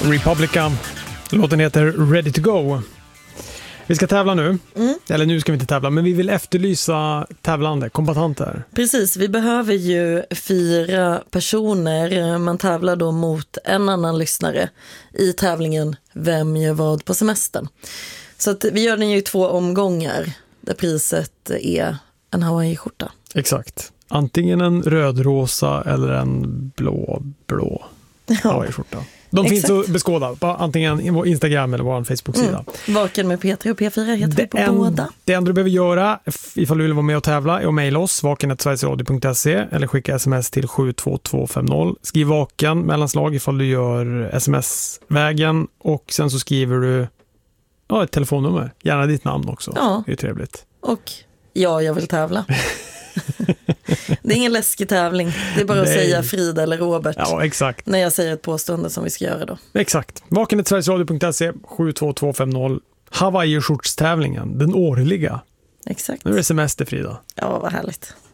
Republica. Låten heter Ready to Go. Vi ska tävla nu. Eller nu ska vi inte tävla, men vi vill efterlysa tävlande, kombatanter. Precis, vi behöver ju 4 personer. Man tävlar då mot en annan lyssnare i tävlingen Vem gör vad på semestern. Så att vi gör den ju i 2 omgångar där priset är en Hawaii-skjorta. Exakt. Antingen en röd-rosa eller en blå Hawaii-skjorta. De finns att beskåda på antingen vår Instagram eller vår Facebook-sida. Vaken med P3 och P4 heter vi på båda. Det enda du behöver göra ifall du vill vara med och tävla är att mejla oss vaken@sverigesradio.se eller skicka sms till 72250. Skriv vaken mellanslag ifall du gör sms-vägen och sen så skriver du ett telefonnummer. Gärna ditt namn också. Ja. Det är trevligt. Och jag vill tävla. Det är ingen läskig tävling. Det är bara att säga Frida eller Robert. Ja, exakt. När jag säger ett påstående som vi ska göra då. Exakt. Vaken@sverigesradio.se 72250. Hawaii-skjortstävlingen, den årliga. Exakt. Nu är det semester, Frida. Ja, vad härligt.